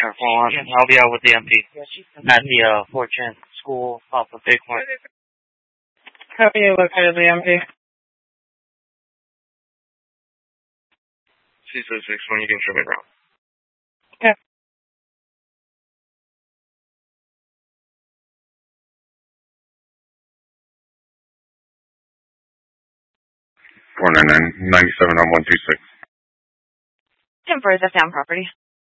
I'll be out with the MP at the Fortune School off of Bighorn. Copy, you located the MP. C-6, when you can show me around. Okay. 499, 97 on 126. Temporary, that's down property.